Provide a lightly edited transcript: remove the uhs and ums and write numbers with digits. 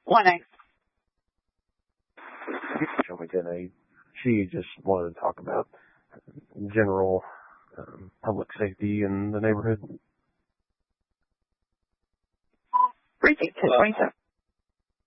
1A. Show me 10A. She just wanted to talk about general public safety in the neighborhood. Precinct 1027.